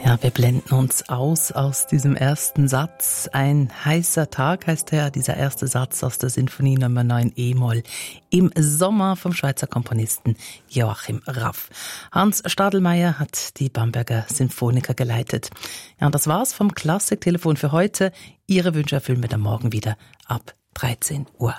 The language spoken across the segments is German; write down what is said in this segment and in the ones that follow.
Ja, wir blenden uns aus diesem ersten Satz. Ein heißer Tag heißt dieser erste Satz aus der Sinfonie Nummer 9 E-Moll im Sommer vom Schweizer Komponisten Joachim Raff. Hans Stadelmeier hat die Bamberger Sinfoniker geleitet. Ja, und das war's vom Klassiktelefon für heute. Ihre Wünsche erfüllen wir dann morgen wieder ab 13 Uhr.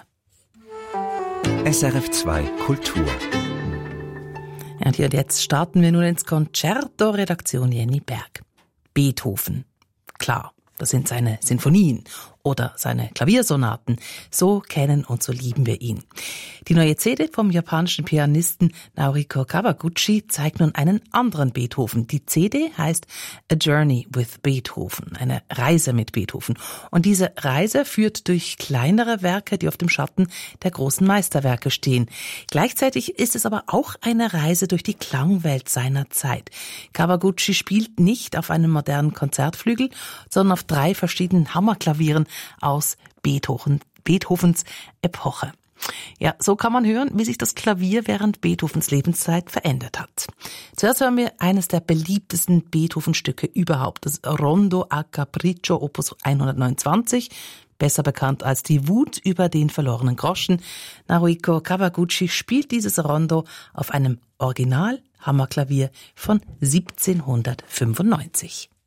SRF 2 Kultur. Ja, und jetzt starten wir nun ins Concerto, Redaktion Jenny Berg. Beethoven, klar, das sind seine Sinfonien oder seine Klaviersonaten. So kennen und so lieben wir ihn. Die neue CD vom japanischen Pianisten Naohiko Kawaguchi zeigt nun einen anderen Beethoven. Die CD heißt A Journey with Beethoven, eine Reise mit Beethoven. Und diese Reise führt durch kleinere Werke, die auf dem Schatten der großen Meisterwerke stehen. Gleichzeitig ist es aber auch eine Reise durch die Klangwelt seiner Zeit. Kawaguchi spielt nicht auf einem modernen Konzertflügel, sondern auf 3 verschiedenen Hammerklavieren aus Beethovens Epoche. Ja, so kann man hören, wie sich das Klavier während Beethovens Lebenszeit verändert hat. Zuerst hören wir eines der beliebtesten Beethoven-Stücke überhaupt, das Rondo a Capriccio Opus 129, besser bekannt als die Wut über den verlorenen Groschen. Naohiko Kawaguchi spielt dieses Rondo auf einem Original-Hammerklavier von 1795.